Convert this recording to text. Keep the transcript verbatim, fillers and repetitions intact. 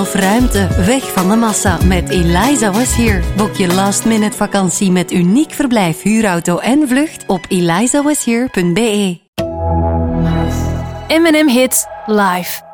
Of ruimte, weg van de massa met Eliza Was Here. Boek je last minute vakantie met uniek verblijf, huurauto en vlucht op eliza was here punt b e. M en M Hits live.